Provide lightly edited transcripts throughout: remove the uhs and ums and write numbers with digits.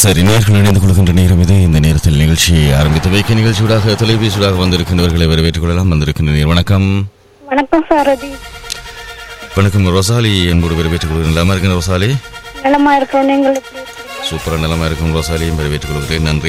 சரி, நேர்கள் இணைந்து கொள்கின்ற நேரம் இது. இந்த நேரத்தில் நிகழ்ச்சியை ஆரம்பித்து வைக்க நிகழ்ச்சியூடாக தொலைபேசியூடாக வந்திருக்கின்றவர்களை வரவேற்றுக் கொள்ளலாம். வந்திருக்கின்ற நேர் வணக்கம். வணக்கம் சாரதி. வணக்கம் ரோசாலி என்போடு வரவேற்றுக் கொள்கிறேன். நலமா இருக்கிற ரோசாலி? நலமா இருக்கிறோம். நீங்கள் சூப்பராக நலமா இருக்கும் ரோசாலியும் வரவேற்றுக் கொள்கிறேன். நன்றி.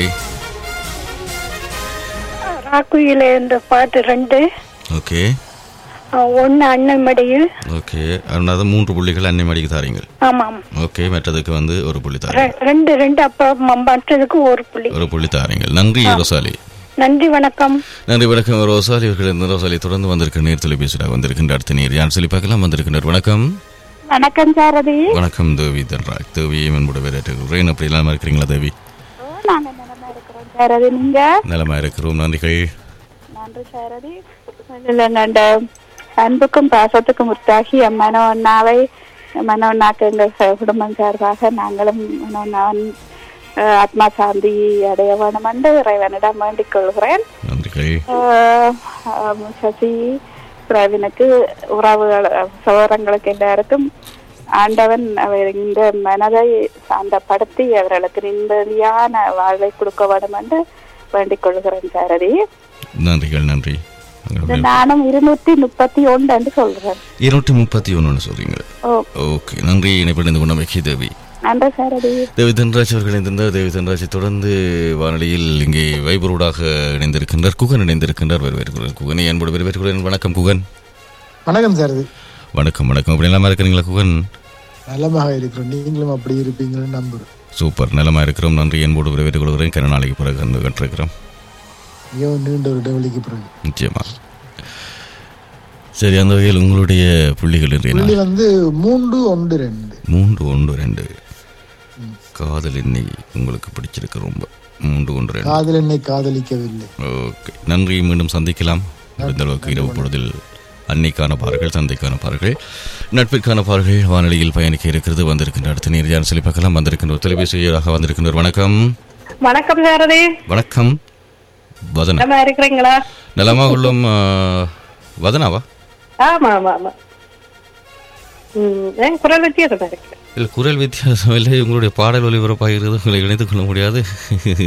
ராக்குயில இந்த பாட்டு 2. ஓகே. 1 அண்ணன் மடியில். ஓகே. அதனால 3 புள்ளிகள் அன்னை மடிக்கு தாரீங்கள். ஆமாம். ஓகே. மற்றதுக்கு 1 புள்ளி தாரீங்க. 2 அப்ப மற்றதுக்கு 1 புள்ளி. 1 புள்ளி தாரீங்கள். நன்றி ரோசாலி. நன்றி, வணக்கம். நன்றி, வணக்கம் ரோசாலி அவர்கள். இந்த ரோசாலி தொடர்ந்து வந்திருக்கிற நேர் தொலைபேசியாக வந்திருக்கின்ற அடுத்த நேர் யார் சொல்லி பார்க்கலாம். வந்திருக்கின்றார். வணக்கம். வணக்கம் சாரதி. வணக்கம் தேவி தன்ராஜ். தேவியை என்போட வரவேற்றுகிறேன். அப்படி இல்லாமல் இருக்கிறீங்களா தேவி? நாங்க நலமா இருக்கிறோம் சாரதி. நீங்க? நலமா இருக்கிறோம். நன்றிகள். நன்றி சாரதி. அன்புக்கும் பாசத்துக்கும் உற்றாகி மனோண்ணாக்கு எங்கள் குடும்பம் சார்பாக நாங்களும் மனோண்ணாவன் ஆத்மா சாந்தி அடைய வேணும் என்று இறைவனிடம் வேண்டிக் கொள்கிறேன். சசி பிரவினுக்கு உறவுகள் சகோதரங்களுக்கு எல்லாருக்கும் ஆண்டவன் இந்த மனதை சாந்தப்படுத்தி அவர்களுக்கு நிம்மதியான வாழ்வை கொடுக்க வேண்டும் என்று வேண்டிக் கொள்கிறேன் சாரதி. நன்றிகள். நன்றி. நானும் 231 என்று சொல்றேன். 231 சொல்றீங்க. ஓகே, நன்றி. இணைப்பிணைந்து கொண்டமைக்கு தேவி. நன்றி சாரதி. தேவி தன்ராஜ் அவர்கள் இணைந்திருந்தார். தேவி தன்ராஜை தொடர்ந்து வானொலியில் இங்கே வைபரோடாக இணைந்திருக்கின்றார். குகன் இணைந்திருக்கின்றார். வரவேற்கிறேன் குகனை என்போடு வரவேற்கிறேன். வணக்கம் குகன். வணக்கம் சாரதி. வணக்கம். வணக்கம். அப்படி நலமா இருக்கிறீங்களா குகன்? நலமாக இருக்கிறோம். நீங்களும் அப்படி இருப்பீங்கன்னு நம்புறேன். சூப்பர், நலமா இருக்கிறோம். நன்றி. என்போடு வரவேற்றுக் கொள்கிறேன். கன நாளைக்கு பிறகு வந்து கண்டிருக்கிறோம். நீண்ட ஒரு இடைவெளிக்கு பிறகு. நிச்சயமா. சரி, அந்த வகையில் உங்களுடைய புள்ளிகள் 3-1-2. 3-1-2. காதல் எண்ணை உங்களுக்கு பிடிச்சிருக்கு ரொம்ப. 3-1-2. காதல் எண்ணை காதலிக்கவில்லை. ஓகே, நன்றி. மீண்டும் சந்திக்கலாம். இந்த அளவுக்கு இரவு பொழுதில் அன்னைக்கான பார்கள், சந்தைக்கான பார்கள், நட்பிற்கான பார்கள் வானொலியில் பயணிக்க இருக்கிறது. வந்திருக்கின்ற அடுத்த நேர் யாரும் சொல்லி பார்க்கலாம். வந்திருக்கின்ற தொலைபேசியாக வந்திருக்கின்றவர். வணக்கம். வணக்கம் சாரதி. வணக்கம். வதனா இருக்கிறீங்களா? நலமா உள்ளோம். வதனாவா? ஆமா ஆமா ஆமா. குரல் வித்தியாசம் இருக்கு. இல்லை, குரல் வித்தியாசம் இல்லை. உங்களுடைய பாடல் ஒலிபரப்பாகிறது. உங்களை இணைத்துக் கொள்ள முடியாது.